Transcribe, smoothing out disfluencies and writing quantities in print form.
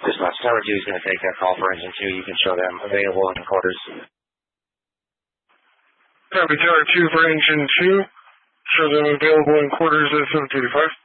Dispatch Tower 2 is going to take that call for engine 2. You can show them available in quarters. Copy Tower 2 for engine 2. Show them available in quarters at 735.